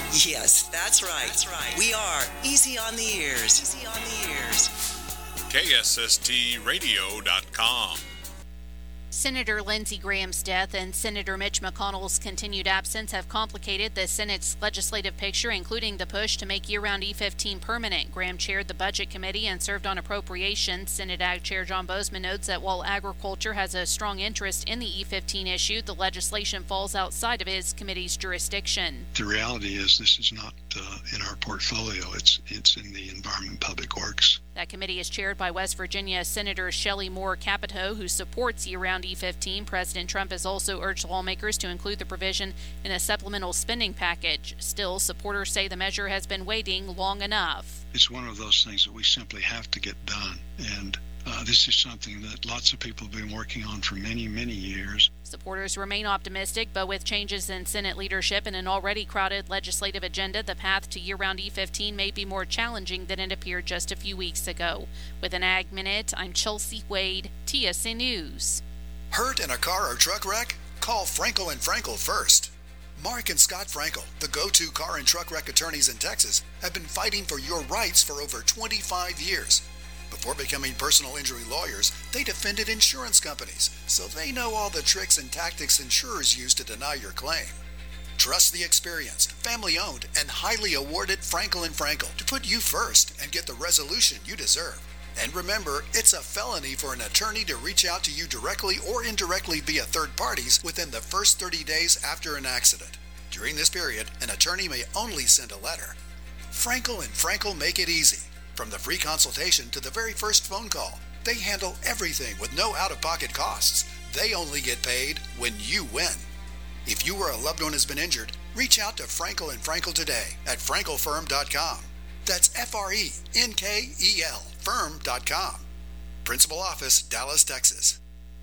Yes, that's right. We are Easy on the Ears. KSSTradio.com. Senator Lindsey Graham's death and Senator Mitch McConnell's continued absence have complicated the Senate's legislative picture, including the push to make year-round E-15 permanent. Graham chaired the Budget Committee and served on appropriations. Senate Ag Chair John Bozeman notes that while agriculture has a strong interest in the E-15 issue, the legislation falls outside of his committee's jurisdiction. The reality is this is not in our portfolio. It's in the Environment and Public Works. That committee is chaired by West Virginia Senator Shelley Moore Capito, who supports year-round E-15. President Trump has also urged lawmakers to include the provision in a supplemental spending package. Still, supporters say the measure has been waiting long enough. It's one of those things that we simply have to get done, and this is something that lots of people have been working on for many, many years. Supporters remain optimistic, but with changes in Senate leadership and an already crowded legislative agenda, the path to year-round E-15 may be more challenging than it appeared just a few weeks ago. With an Ag Minute, I'm Chelsea Wade, TSN News. Hurt in a car or truck wreck? Call Frankel and Frankel first. Mark and Scott Frankel, the go-to car and truck wreck attorneys in Texas, have been fighting for your rights for over 25 years. Before becoming personal injury lawyers, they defended insurance companies, so they know all the tricks and tactics insurers use to deny your claim. Trust the experienced, family-owned, and highly awarded Frankel & Frankel to put you first and get the resolution you deserve. And remember, it's a felony for an attorney to reach out to you directly or indirectly via third parties within the first 30 days after an accident. During this period, an attorney may only send a letter. Frankel & Frankel make it easy. From the free consultation to the very first phone call, they handle everything with no out-of-pocket costs. They only get paid when you win. If you or a loved one has been injured, reach out to Frankel & Frankel today at frankelfirm.com. That's F-R-E-N-K-E-L firm.com. Principal Office, Dallas, Texas.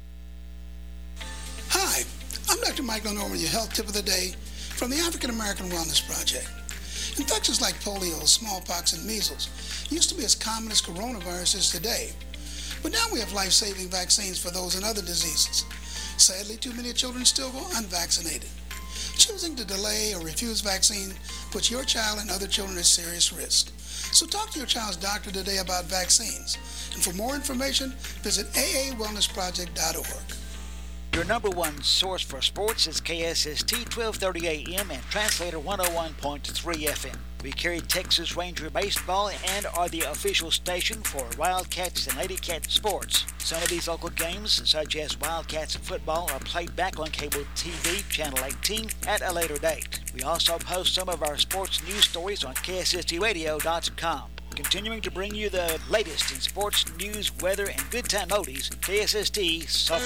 Hi, I'm Dr. Michael Norman, your health tip of the day from the African American Wellness Project. Infections like polio, smallpox, and measles used to be as common as coronavirus is today. But now we have life-saving vaccines for those and other diseases. Sadly, too many children still go unvaccinated. Choosing to delay or refuse vaccine puts your child and other children at serious risk. So talk to your child's doctor today about vaccines. And for more information, visit aawellnessproject.org. Your number one source for sports is KSST 1230 AM and Translator 101.3 FM. We carry Texas Ranger baseball and are the official station for Wildcats and Lady Cat sports. Some of these local games, such as Wildcats football, are played back on cable TV, Channel 18, at a later date. We also post some of our sports news stories on KSSTradio.com. Continuing to bring you the latest in sports, news, weather, and good time oldies, KSST